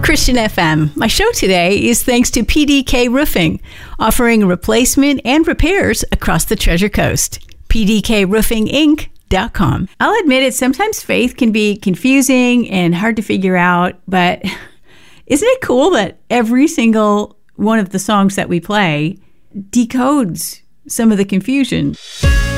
Christian FM. My show today is thanks to PDK Roofing, offering replacement and repairs across the Treasure Coast. PDKRoofingInc.com. I'll admit it, sometimes faith can be confusing and hard to figure out, but isn't it cool that every single one of the songs that we play decodes some of the confusion?